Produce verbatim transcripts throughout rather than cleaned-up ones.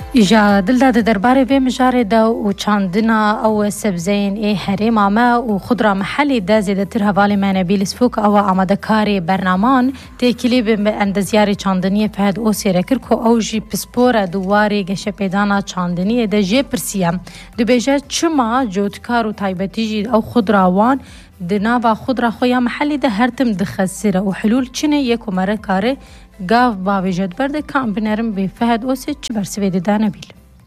إجا دلدا درباري في مجاري دا وچاندنا أو سبزين إيه هريما ما وخضرة محلي دا زيادة ترها بالي ما نبيل سفوك أو آماده كاري برنامان تيكيلي باندزياري چاندنية فهد أو سيركركو أو جي بسپورة دواري گشه پیدانا چاندنية دا جي پرسيام دو بيجا چما جوتكار و تايبتيجي أو خضرة وان دناوا خضرة خويا محلي دا هرتم دخسيرة وحلول چنه يكو مرة كاري گاو باوی جد برده کام بنرم به فهد اوسه چه برسوی ده نبیل.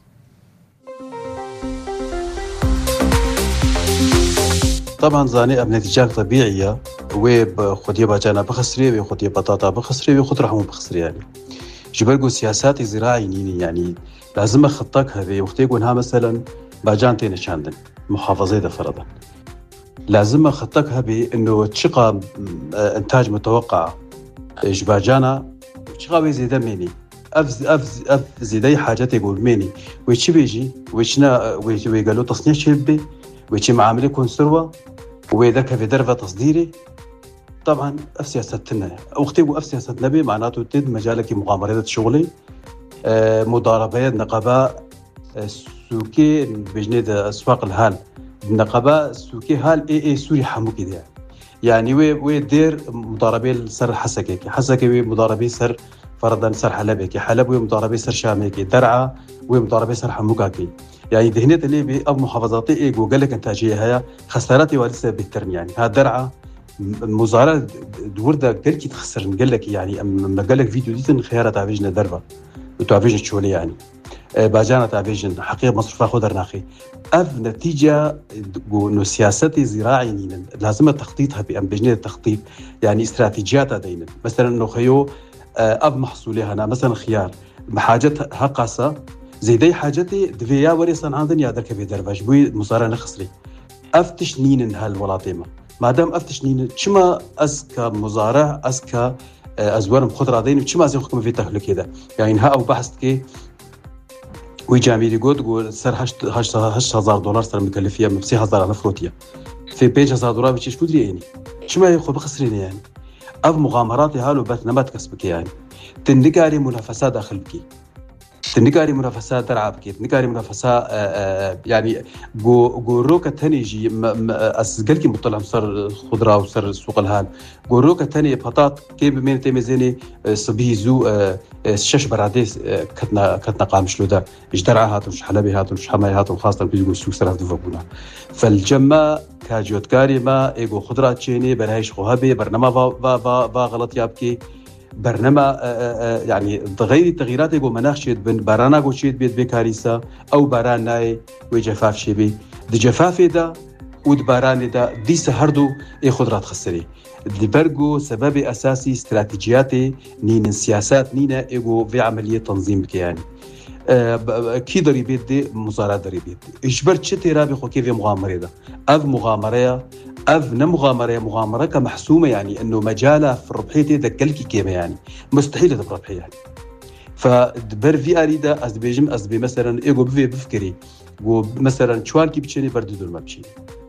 طبعا زاني اب نتيجة طبيعية وبخديه باجانا بخسرية وخديه بطاطا بخسرية وخضرة حمو بخسرية يعني. جبرجو سياسات زراعية يعني لازم خطك هذه وقتيقونها مثلا باجان تين شاندن محافظة ده فرضا. لازم خطك هذه إنه تشقى إنتاج متوقع إجباجانا شغاوي زيدا ميني أف أف أف زيداي حاجات يقول ميني ويش بيجي ويشنا ويش ويقالوا تصنيع شبه ويش معاملة كونسروا ويذاك في درفة تصديري طبعا أف سياستنا وقتي وأف سياستنا بي معناته تد مجالك مغامرات شغلي آه مضاربات نقابة سوكي بجنيد أسواق الهال نقابة سوكي هال إيه إيه سوري حموكي ده يعني وي وي دير مضاربي سر حسكي حسكي وي مضاربي سر فرضا سر حلبكي حلب وي مضاربي سر شامكي درعه وي مضاربي سر حموكاكي يعني دهنت اللي بي اب محافظاتي ايجو قال لك انتاجيه هي خساراتي ولسه بالترم يعني ها درعه مزارع دورده قال كي تخسر قال لك يعني اما قال لك فيديو ديتن خيارات تعبيجنا دربه وتعبيجنا شولي يعني باجانا تعبيجن حقيقة مصرفة خضر ناخي أف نتيجة إنه سياسات زراعية لازم تخطيطها بأم بجنة التخطيط يعني استراتيجيات دينا مثلا إنه خيو أف محصولها أنا مثلا خيار بحاجة هقاسة زي دي حاجتي دفيا وريسان عندن يادرك في درباش بوي مصارع نخسري أفتش نين هالولاطيمة ما دام أفتش نين شما أسكا مزارع أسكا أزوار خضرة دين شما زي حكم في تهلك كده يعني ها أو بحث كي ويجاميري قد قول سر هشت هشت هشت هزار دولار سر مكلفية بسي هزار ألف روتيا في بيج هزار دولار بتشيش كودري يعني شو ما يخو بخسرين يعني أف مغامرات هالو بات نبات كسبك يعني تنقاري منافسات داخل بكي تنقاري منافسات درعا بكي تنقاري منافسات يعني جو جو روكا تاني جي أسجلكي مطلع صار خضرة وصار سوق الهال جو روكا تاني بطاط كيف بمين تمزيني صبيه زو الشاش براديس كتنا كتنا قامش له ده إيش درعا هاتون إيش حلبي هاتون إيش حماي هاتون خاصة بيجوا السوق صرف دفعونا فالجمع كاجوتكاري ما إيجو خضرة تشيني برهايش خوهبي برنامج با با با با غلط يابكي برنامج يعني تغير التغييرات يقول مناخ شيد بن بارانا قو شيد بيت بكاريسا أو باران ناي وجفاف شبي دي جفاف ده ود باران ده دي سهردو إيه خضرات خسري اللي برجو سبب أساسي استراتيجياتي نين السياسات نينا إيجو في عملية تنظيم كياني أه كي ضريبات دي مزارع ضريبات إجبرت شتى رابي خو كيف مغامرة ده أف مغامرة أف نمغامرة مغامرة كمحسومة يعني إنه مجالها في الربحية ذكلكي كيما يعني مستحيل تبربحي يعني فدبر في أريدا أز بيجم أز بي مثلا إيجو بفي بفكري جو مثلا شوال كي بتشيني برد دول ما بتشيني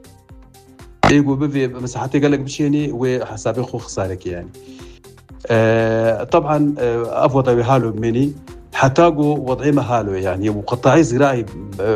إيجو بفي مساحتي قالك بتشيني وحسابي خو خسارك يعني أه طبعا أف وضعي حاله مني حتى جو وضعي محاله يعني وقطاعي زراعي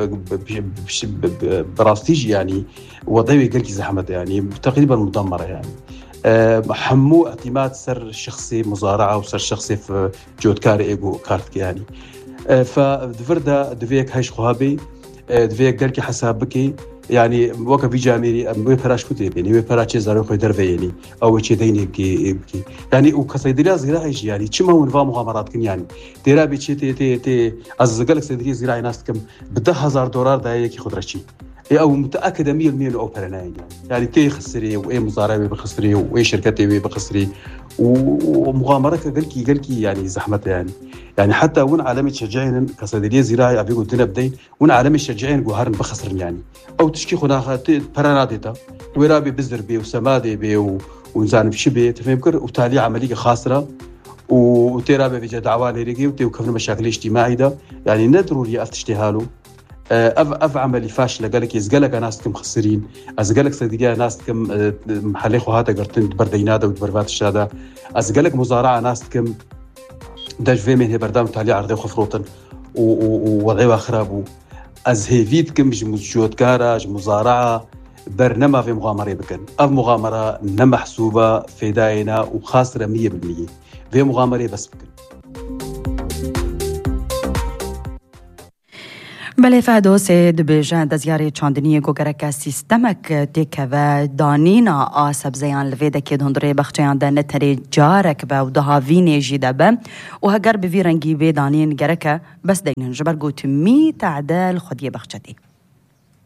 براستيجي يعني وضعي قلقي زحمة يعني تقريبا مدمرة يعني أه حمو اعتماد سر شخصي مزارعة وسر شخصي في جود كاري إيجو كارتك يعني أه فدفردا دفيك هايش خوابي أه دفيك قلقي حسابكي يعني وقف في جاميري وي فراش كتير يعني وي فراش زارو خوي درفيني او شي ديني كي يعني وكصيدليا زراعي يعني تشما ونفا مغامرات كن يعني تيرا بيتشي تي تي تي ازقلك صيدليا زراعي ناس كم ب هزار دولار دايك ياخذ رشي او متاكد مية بالمية انه اوبرنا يعني يعني كي خسري واي مزارع بخسري واي شركتي بخسري ومغامره قالكي قالكي يعني زحمه يعني يعني حتى وين عالمي تشجعين كصيدليه زراعي ابي قلت لنا بدين وين عالمي تشجعين جوهرن بخسرن يعني او تشكي خناخه براناديتا ويرابي بزر بي وسمادي بي ونزان في شبي تفهمكر وتالي عمليه خاسره وتيرابي في دعوه ليريكي وتوقفنا مشاكل اجتماعيه ده يعني ندروا افتشتهالو أف أف عملي فاشلة قالك يزقلك ناس كم خسرين أزقلك صديقيا ناس كم محلي خوهاتا قرتن بردينادا وتبرفات الشادا أزقلك مزارعة ناس كم داج في من هي بردام تالي عرضي وخفروتن ووضعي خرابو از هيفيد كم جمجودكارا مزارعة برنما في مغامرة بكن أف مغامرة نمحسوبة في داينا وخاسرة مية بالمية في مغامرة بس بكن. بله فهدو سید بجان دزیاری چاندنی گوگرک سیستمک تکه دانینا آسب زیان لویده که دندره بخشیان ده نتری جارک به و دهاوینی جیده به و هگر بویرنگی به دانین گرکه بس دینن جبر گوتمی تعدال خودی بخشتی.